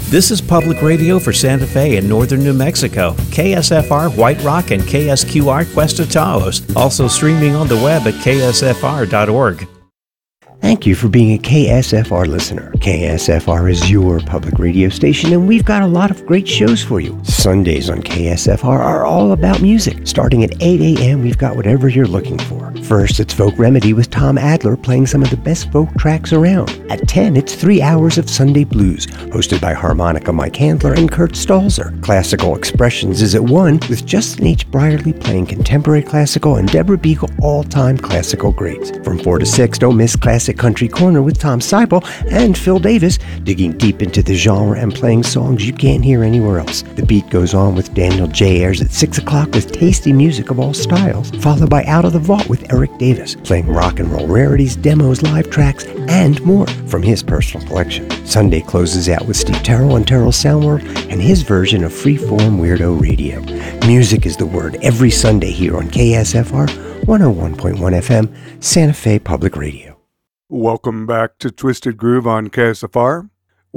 This is public radio for Santa Fe and northern New Mexico, KSFR White Rock and KSQR Cuesta Taos, also streaming on the web at ksfr.org. Thank you for being a KSFR listener. KSFR is your public radio station, and we've got a lot of great shows for you. Sundays on KSFR are all about music. Starting at 8 a.m., we've got whatever you're looking for. First, it's Folk Remedy with Tom Adler playing some of the best folk tracks around. At 10, it's 3 hours of Sunday Blues, hosted by harmonica Mike Handler and Kurt Stalzer. Classical Expressions is at 1, with Justin H. Brierly playing contemporary classical and Deborah Beagle all-time classical greats. From 4 to 6, don't miss Classic Country Corner with Tom Seibel and Phil Davis, digging deep into the genre and playing songs you can't hear anywhere else. The beat goes on with Daniel J. Ayers at 6 o'clock with tasty music of all styles, followed by Out of the Vault with Eric Davis, playing rock and roll rarities, demos, live tracks, and more from his personal collection. Sunday closes out with Steve Terrell and Terrell's Sound World and his version of Freeform Weirdo Radio. Music is the word every Sunday here on KSFR 101.1 FM, Santa Fe Public Radio. Welcome back to Twisted Groove on KSFR,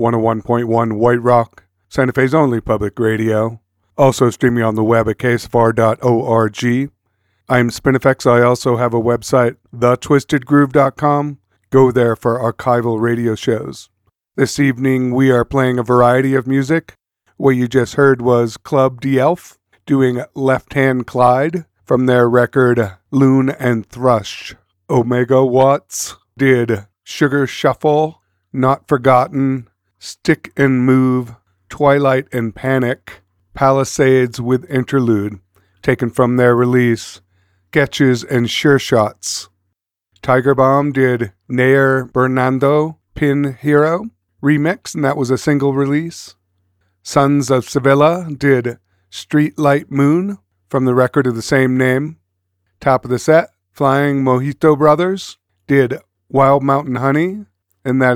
101.1 White Rock, Santa Fe's only public radio. Also streaming on the web at ksfr.org. I'm Spinifex. I also have a website, thetwistedgroove.com. Go there for archival radio shows. This evening we are playing a variety of music. What you just heard was Club D Elf doing Left Hand Clyde from their record Loon and Thrush. Omega Watts did Sugar Shuffle, Not Forgotten, Stick and Move, Twilight and Panic, Palisades with Interlude, taken from their release, Sketches and Sure Shots. Tiger Bomb did Nair Bernando, Pin Hero, remix, and that was a single release. Sons of Sevilla did Street Light Moon from the record of the same name. Top of the set, Flying Mojito Brothers did Wild Mountain Honey, and that